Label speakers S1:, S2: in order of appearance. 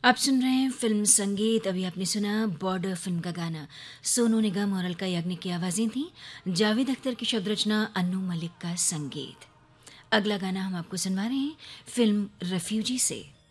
S1: आप सुन रहे हैं फिल्म संगीत। अभी आपने सुना बॉर्डर फिल्म का गाना। सोनू निगम और अलका याग्निक की आवाज़ें थीं। जावेद अख्तर की शब्द रचना, अन्नू मलिक का संगीत। अगला गाना हम आपको सुनवा रहे हैं फिल्म रेफ्यूजी से।